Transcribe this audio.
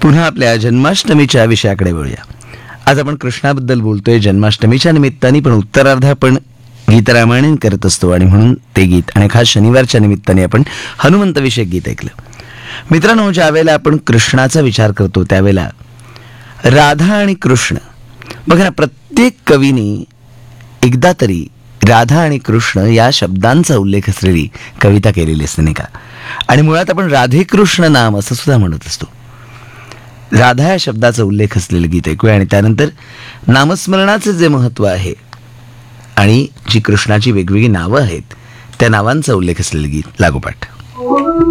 पुन्हा आपल्या जन्माष्टमीच्या विषयाकडे वळूया. आज आपण कृष्णाबद्दल बोलतोय जन्माष्टमीच्या निमित्ताने, पण उत्तरार्ध आपण गीतरामायण करत असतो आणि म्हणून ते गीत. आणि खास शनिवारच्या निमित्ताने आपण हनुमंत विषयक गीत ऐकलं. मित्रांनो, ज्या वेळेला आपण कृष्णाचा विचार करतो त्यावेळेला राधा आणि कृष्ण, बघा ना, प्रत्येक कवीने एकदा तरी राधा आणि कृष्ण या शब्दांचा उल्लेख असलेली कविता केलेली असते, नाही का? आणि मुळात आपण राधे कृष्ण नाम असं सुद्धा म्हणत असतो. राधा या शब्दाचा उल्लेख असलेलं गीत ऐकूया आणि त्यानंतर नामस्मरणाचे जे महत्त्व आहे आणि जी कृष्णाची वेगवेगळी नावं आहेत त्या नावांचा उल्लेख असलेलं गीत लागोपाठ.